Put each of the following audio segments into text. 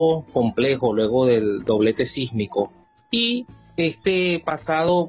complejo luego del doblete sísmico. Y este pasado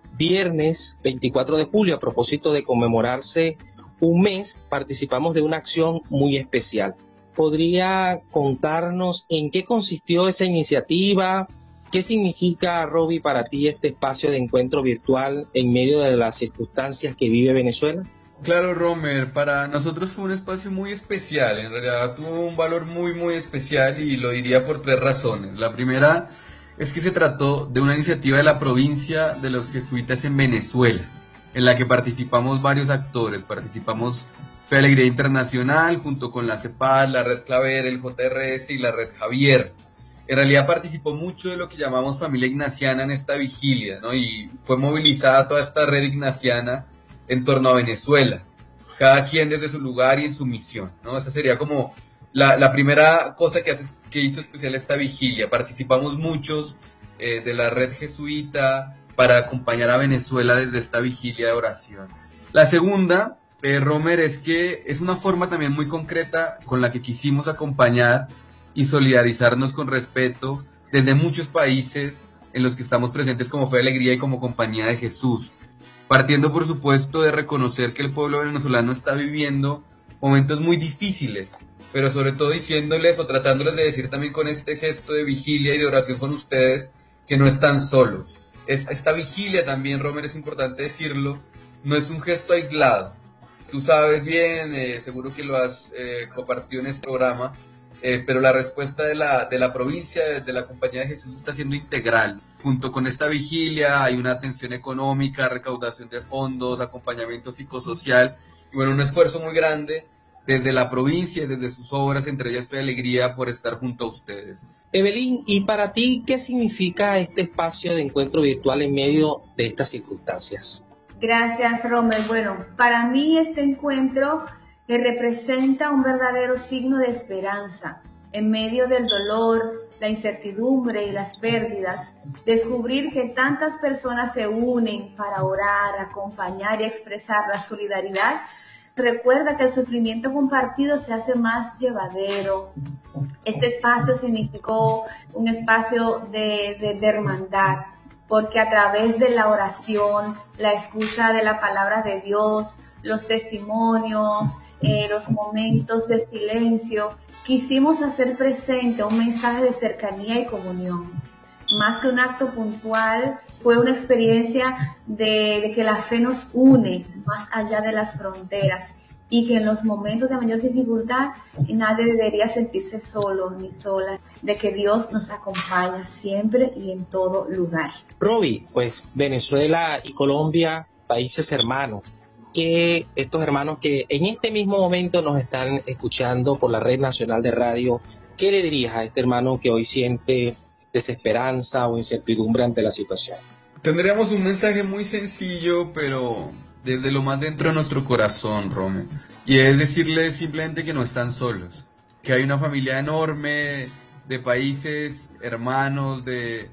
viernes 24 de julio, a propósito de conmemorarse un mes, participamos de una acción muy especial. ¿Podría contarnos en qué consistió esa iniciativa? ¿Qué significa, Roby, para ti este espacio de encuentro virtual en medio de las circunstancias que vive Venezuela? Claro, Romer, para nosotros fue un espacio muy especial, en realidad tuvo un valor muy muy especial y lo diría por 3 razones. La primera es que se trató de una iniciativa de la provincia de los jesuitas en Venezuela, en la que participamos varios actores, participamos Fe Alegría Internacional junto con la CEPAL, la Red Claver, el JRS y la Red Javier. En realidad participó mucho de lo que llamamos familia ignaciana en esta vigilia, ¿no? Y fue movilizada toda esta red ignaciana en torno a Venezuela, cada quien desde su lugar y en su misión, ¿no? Esa sería como la primera cosa que hizo especial esta vigilia. Participamos muchos de la red jesuita para acompañar a Venezuela desde esta vigilia de oración. La segunda, Romer, es que es una forma también muy concreta con la que quisimos acompañar y solidarizarnos con respeto desde muchos países en los que estamos presentes como Fe, Alegría y como Compañía de Jesús. Partiendo, por supuesto, de reconocer que el pueblo venezolano está viviendo momentos muy difíciles, pero sobre todo diciéndoles o tratándoles de decir también con este gesto de vigilia y de oración con ustedes que no están solos. Esta vigilia también, Romer, es importante decirlo, no es un gesto aislado. Tú sabes bien, seguro que lo has compartido en este programa, pero la respuesta de la provincia, de la Compañía de Jesús, está siendo integral. Junto con esta vigilia hay una atención económica, recaudación de fondos, acompañamiento psicosocial, y bueno, un esfuerzo muy grande desde la provincia y desde sus obras, entre ellas Fe y Alegría, por estar junto a ustedes. Evelyn, ¿y para ti qué significa este espacio de encuentro virtual en medio de estas circunstancias? Gracias, Romer. Bueno, para mí este encuentro representa un verdadero signo de esperanza. En medio del dolor, la incertidumbre y las pérdidas, descubrir que tantas personas se unen para orar, acompañar y expresar la solidaridad, recuerda que el sufrimiento compartido se hace más llevadero. Este espacio significó un espacio de hermandad, porque a través de la oración, la escucha de la palabra de Dios, los testimonios, los momentos de silencio, quisimos hacer presente un mensaje de cercanía y comunión. Más que un acto puntual, fue una experiencia de que la fe nos une más allá de las fronteras y que en los momentos de mayor dificultad nadie debería sentirse solo ni sola, de que Dios nos acompaña siempre y en todo lugar. Roby, Venezuela y Colombia, países hermanos, que estos hermanos que en este mismo momento nos están escuchando por la Red Nacional de Radio, ¿qué le dirías a este hermano que hoy siente desesperanza o incertidumbre ante la situación? Tendríamos un mensaje muy sencillo, pero desde lo más dentro de nuestro corazón, Rome, y es decirles simplemente que no están solos, que hay una familia enorme de países hermanos, de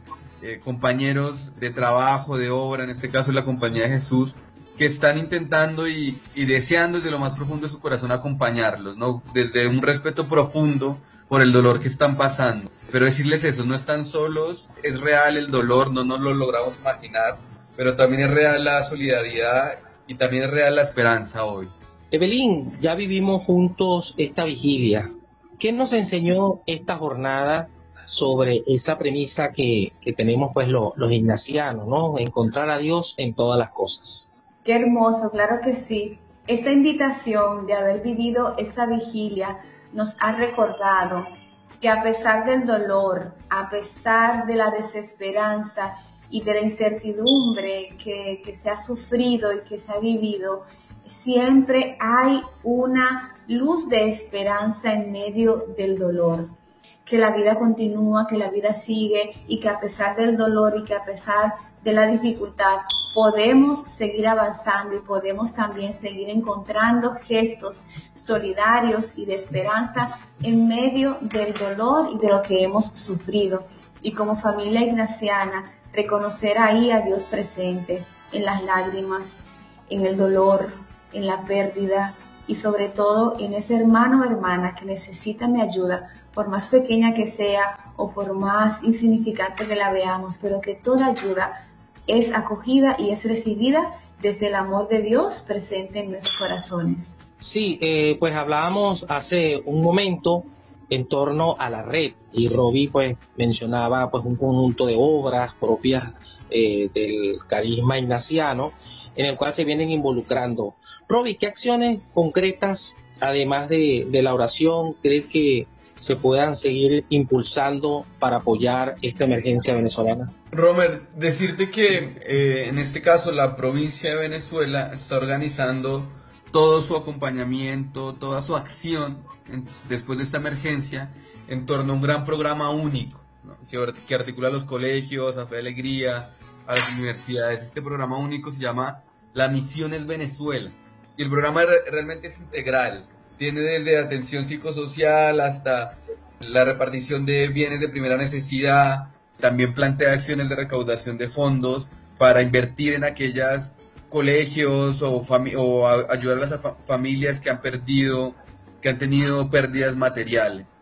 compañeros de trabajo, de obra, en este caso la Compañía de Jesús, que están intentando y deseando desde lo más profundo de su corazón acompañarlos, ¿no? Desde un respeto profundo por el dolor que están pasando. Pero decirles eso, no están solos, es real el dolor, no nos lo logramos imaginar, pero también es real la solidaridad y también es real la esperanza hoy. Evelyn, ya vivimos juntos esta vigilia. ¿Qué nos enseñó esta jornada sobre esa premisa que tenemos los ignacianos, ¿no? Encontrar a Dios en todas las cosas. Qué hermoso, claro que sí. Esta invitación de haber vivido esta vigilia nos ha recordado que a pesar del dolor, a pesar de la desesperanza y de la incertidumbre que se ha sufrido y que se ha vivido, siempre hay una luz de esperanza en medio del dolor. Que la vida continúa, que la vida sigue y que a pesar del dolor y que a pesar de la dificultad podemos seguir avanzando y podemos también seguir encontrando gestos solidarios y de esperanza en medio del dolor y de lo que hemos sufrido. Y como familia ignaciana, reconocer ahí a Dios presente en las lágrimas, en el dolor, en la pérdida, y sobre todo en ese hermano o hermana que necesita mi ayuda, por más pequeña que sea o por más insignificante que la veamos, pero que toda ayuda es acogida y es recibida desde el amor de Dios presente en nuestros corazones. Sí, pues hablábamos hace un momento en torno a la red y Robbie pues mencionaba pues un conjunto de obras propias del carisma ignaciano en el cual se vienen involucrando. Robbie, ¿qué acciones concretas, además de la oración, crees que se puedan seguir impulsando para apoyar esta emergencia venezolana? Romer, decirte que en este caso la provincia de Venezuela está organizando todo su acompañamiento, toda su acción después de esta emergencia en torno a un gran programa único, ¿no? que articula a los colegios, a Fe y Alegría, a las universidades. Este programa único se llama La Misión es Venezuela y el programa realmente es integral. Tiene desde atención psicosocial hasta la repartición de bienes de primera necesidad. También plantea acciones de recaudación de fondos para invertir en aquellas colegios o ayudar a las familias que han tenido pérdidas materiales.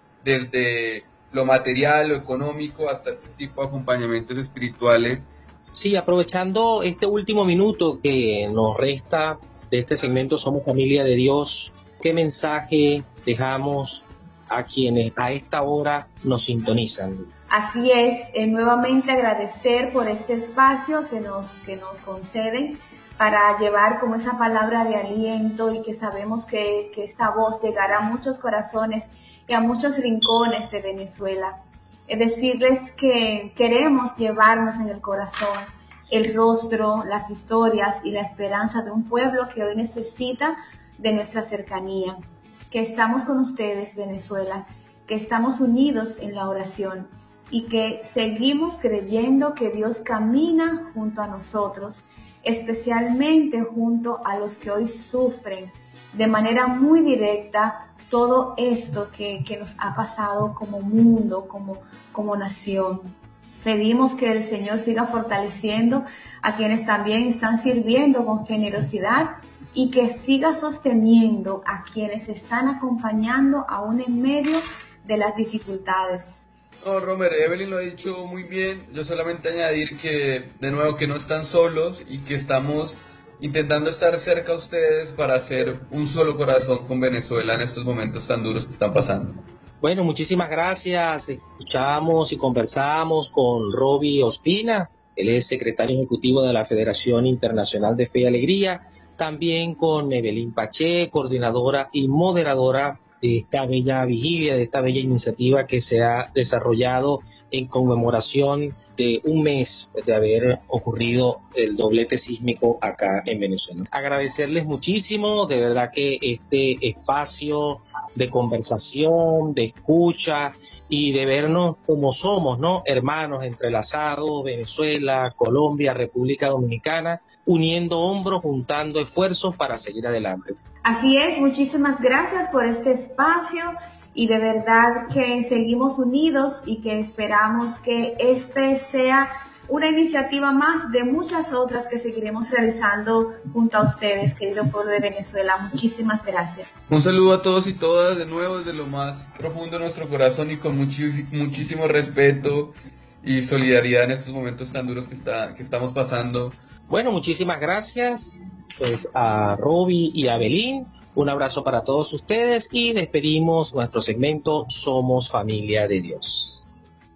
Desde lo material, lo económico, hasta este tipo de acompañamientos espirituales. Sí, aprovechando este último minuto que nos resta de este segmento Somos Familia de Dios, ¿qué mensaje dejamos a quienes a esta hora nos sintonizan? Así es, nuevamente agradecer por este espacio que nos conceden para llevar como esa palabra de aliento y que sabemos que esta voz llegará a muchos corazones y a muchos rincones de Venezuela. Es decirles que queremos llevarnos en el corazón el rostro, las historias y la esperanza de un pueblo que hoy necesita de nuestra cercanía. Que estamos con ustedes, Venezuela, que estamos unidos en la oración y que seguimos creyendo que Dios camina junto a nosotros, especialmente junto a los que hoy sufren de manera muy directa todo esto que nos ha pasado como mundo, como nación. Pedimos que el Señor siga fortaleciendo a quienes también están sirviendo con generosidad y que siga sosteniendo a quienes están acompañando aún en medio de las dificultades. No, Romer, Evelyn lo ha dicho muy bien. Yo solamente añadir que, de nuevo, que no están solos y que estamos intentando estar cerca a ustedes para hacer un solo corazón con Venezuela en estos momentos tan duros que están pasando. Bueno, muchísimas gracias. Escuchamos y conversamos con Robbie Ospina. Él es secretario ejecutivo de la Federación Internacional de Fe y Alegría. También con Evelyn Paché, coordinadora y moderadora de esta bella vigilia, de esta bella iniciativa que se ha desarrollado en conmemoración de un mes de haber ocurrido el doblete sísmico acá en Venezuela. Agradecerles muchísimo, de verdad que este espacio de conversación, de escucha y de vernos como somos, ¿no? Hermanos entrelazados, Venezuela, Colombia, República Dominicana, uniendo hombros, juntando esfuerzos para seguir adelante. Así es, muchísimas gracias por este espacio y de verdad que seguimos unidos y que esperamos que este sea una iniciativa más de muchas otras que seguiremos realizando junto a ustedes, querido pueblo de Venezuela. Muchísimas gracias. Un saludo a todos y todas de nuevo desde lo más profundo de nuestro corazón y con muchísimo respeto y solidaridad en estos momentos tan duros que estamos pasando. Bueno, muchísimas gracias pues a Robbie y a Belín. Un abrazo para todos ustedes y despedimos nuestro segmento Somos Familia de Dios.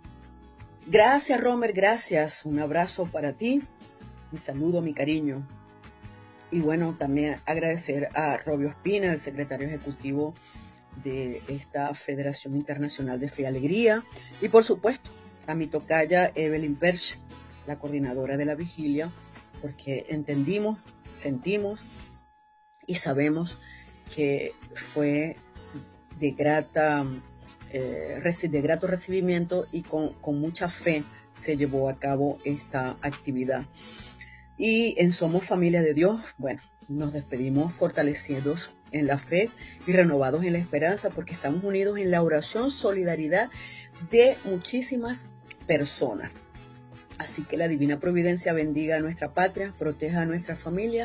Gracias, Romer, gracias. Un abrazo para ti, mi saludo, mi cariño. Y bueno, también agradecer a Robbie Ospina, el secretario ejecutivo de esta Federación Internacional de Fe y Alegría. Y por supuesto, a mi tocaya Evelyn Perch, la coordinadora de la vigilia, porque entendimos, sentimos y sabemos que fue de grato recibimiento y con mucha fe se llevó a cabo esta actividad. Y en Somos Familia de Dios, bueno, nos despedimos fortalecidos en la fe y renovados en la esperanza, porque estamos unidos en la oración, solidaridad de muchísimas personas. Así que la divina providencia bendiga a nuestra patria, proteja a nuestra familia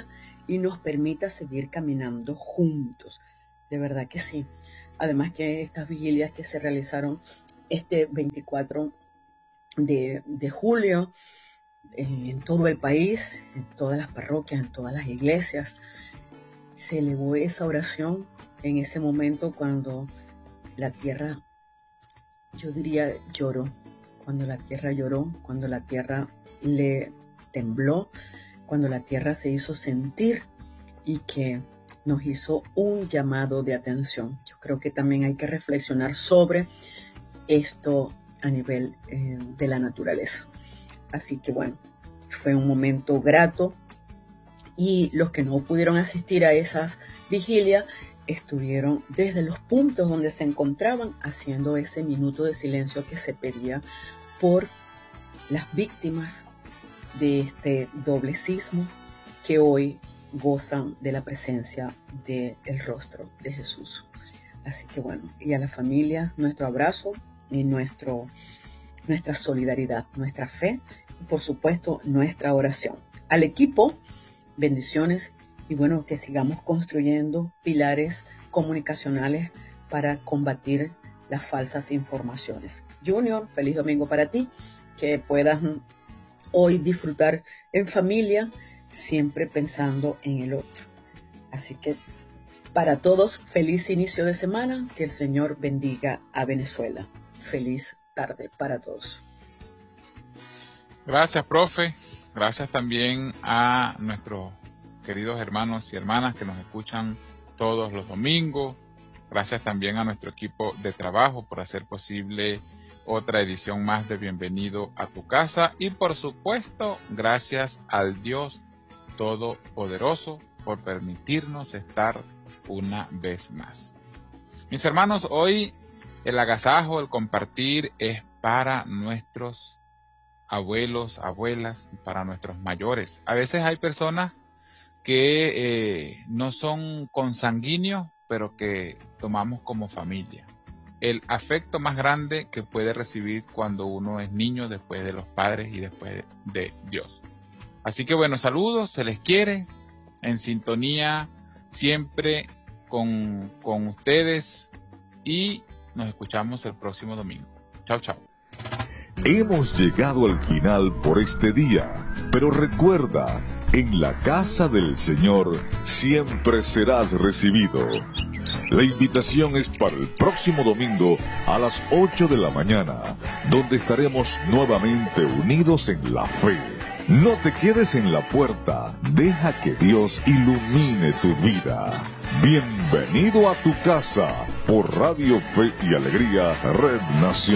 y nos permita seguir caminando juntos. De verdad que sí. Además que estas vigilias que se realizaron este 24 de julio en todo el país, en todas las parroquias, en todas las iglesias, se elevó esa oración en ese momento cuando la tierra, yo diría, lloró. Cuando la tierra lloró, cuando la tierra le tembló, cuando la tierra se hizo sentir y que nos hizo un llamado de atención. Yo creo que también hay que reflexionar sobre esto a nivel de la naturaleza. Así que bueno, fue un momento grato y los que no pudieron asistir a esas vigilias estuvieron desde los puntos donde se encontraban haciendo ese minuto de silencio que se pedía por las víctimas de este doble sismo que hoy gozan de la presencia del rostro de Jesús. Así que bueno, y a la familia nuestro abrazo y nuestra solidaridad, nuestra fe y por supuesto nuestra oración. Al equipo, bendiciones y bueno, que sigamos construyendo pilares comunicacionales para combatir las falsas informaciones. Junior, feliz domingo para ti, que puedas hoy disfrutar en familia, siempre pensando en el otro. Así que para todos, feliz inicio de semana, que el Señor bendiga a Venezuela. Feliz tarde para todos. Gracias, profe. Gracias también a nuestros queridos hermanos y hermanas que nos escuchan todos los domingos. Gracias también a nuestro equipo de trabajo por hacer posible otra edición más de Bienvenido a tu casa. Y por supuesto, gracias al Dios Todopoderoso por permitirnos estar una vez más. Mis hermanos, hoy el agasajo, el compartir es para nuestros abuelos, abuelas, para nuestros mayores. A veces hay personas que no son consanguíneos, pero que tomamos como familia. El afecto más grande que puede recibir cuando uno es niño después de los padres y después de Dios. Así que bueno, saludos, se les quiere, en sintonía siempre con ustedes y nos escuchamos el próximo domingo. Chao, chao. Hemos llegado al final por este día, pero recuerda, en la casa del Señor siempre serás recibido. La invitación es para el próximo domingo a las 8 de la mañana, donde estaremos nuevamente unidos en la fe. No te quedes en la puerta, deja que Dios ilumine tu vida. Bienvenido a tu casa por Radio Fe y Alegría, Red Nacional.